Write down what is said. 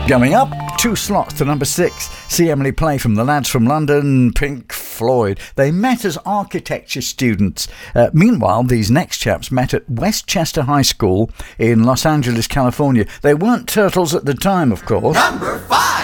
Coming up, 2 slots to number 6. See Emily play from the lads from London, Pink Floyd. They met as architecture students. Meanwhile, these next chaps met at Westchester High School in Los Angeles, California. They weren't turtles at the time, of course. Number 5.